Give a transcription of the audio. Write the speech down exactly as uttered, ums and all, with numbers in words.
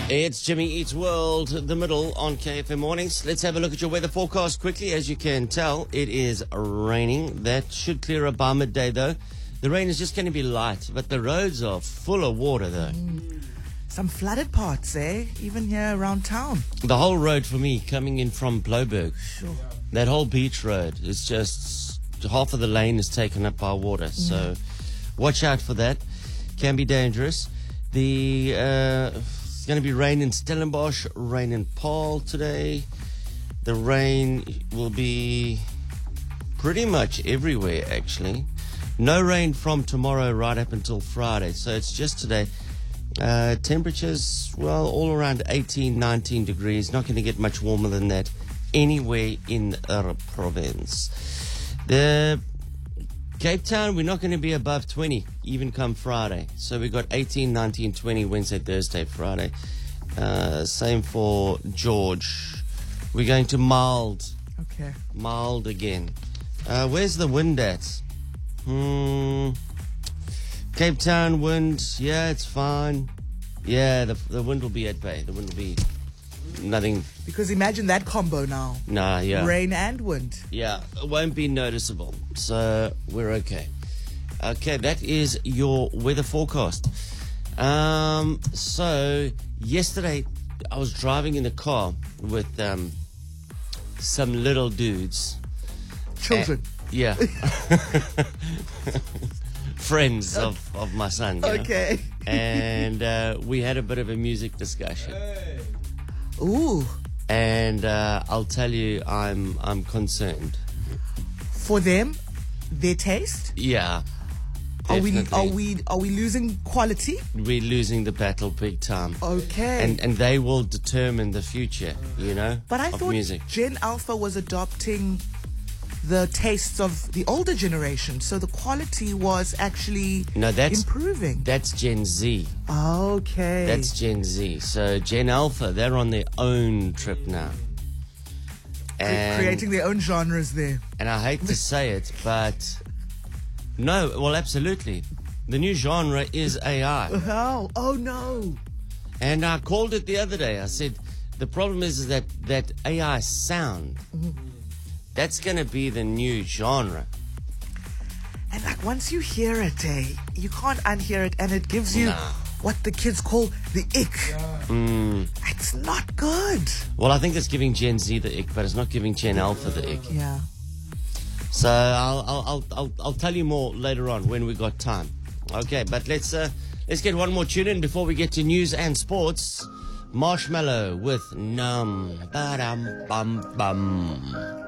It's Jimmy Eats World, the middle on K F M Mornings. Let's have a look at your weather forecast quickly. As you can tell, it is raining. That should clear up by midday, though. The rain is just going to be light, but the roads are full of water, though. Mm. Some flooded parts, eh? Even here around town. The whole road for me, coming in from Blouberg, Sure. that whole beach road, is just half of the lane is taken up by water. Mm. So watch out for that. Can be dangerous. The... Uh, It's going to be rain in Stellenbosch, rain in Paarl today. The rain will be pretty much everywhere, actually. No rain from tomorrow right up until Friday. So it's just today. Uh, temperatures, well, all around eighteen, nineteen degrees. Not going to get much warmer than that anywhere in our province. The Cape Town, we're not going to be above twenty, even come Friday. So we've got eighteen, nineteen, twenty, Wednesday, Thursday, Friday. Uh, same for George. We're going to mild. Okay. Mild again. Uh, where's the wind at? Hmm. Cape Town wind, yeah, it's fine. Yeah, the, the wind will be at bay. The wind will be nothing. Because imagine that combo now. Nah, yeah. Rain and wind. Yeah, it won't be noticeable. So we're okay. Okay, that is your weather forecast. Um, so yesterday I was driving in the car with um, some little dudes. Children. Uh, yeah. Friends of, of my son. You know? Okay. And uh, we had a bit of a music discussion. Ooh. And uh, I'll tell you, I'm I'm concerned. For them, their taste? Yeah. Are we definitely. are we are we losing quality? We're losing the battle big time. Okay. And and they will determine the future, you know, but I of thought music. Gen Alpha was adopting the tastes of the older generation, so the quality was actually No, that's improving. That's Gen Z. Okay. That's Gen Z. So Gen Alpha, they're on their own trip now. And, creating their own genres there. and I hate to say it, but no, well, absolutely. The new genre is A I. Oh, oh no. And I called it the other day. I said, the problem is, is that, that A I sound, mm-hmm. that's going to be the new genre. And like once you hear it, eh, you can't unhear it, and it gives you Nah. what the kids call the ick. Mm. It's not good. Well, I think it's giving Gen Z the ick, but it's not giving Gen Alpha the ick. Yeah. So I'll I'll I'll I'll, I'll tell you more later on when we got time. Okay, but let's uh, let's get one more tune in before we get to news and sports. Marshmallow with Numb. Ba-dum, bum, bum.